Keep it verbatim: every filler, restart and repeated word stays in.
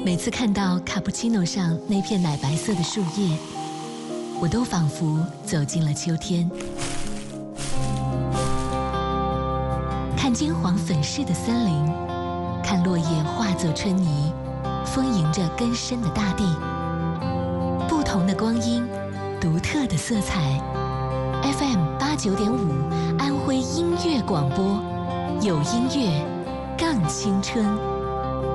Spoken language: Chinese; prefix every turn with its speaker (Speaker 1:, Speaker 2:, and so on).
Speaker 1: 每次看到卡布奇诺上那片奶白色的树叶，我都仿佛走进了秋天。看金黄粉饰的森林，看落叶化作春泥，丰盈着根深的大地。不同的光阴，独特的色彩。F M 八九点五，安徽音乐广播，有音乐，更青春。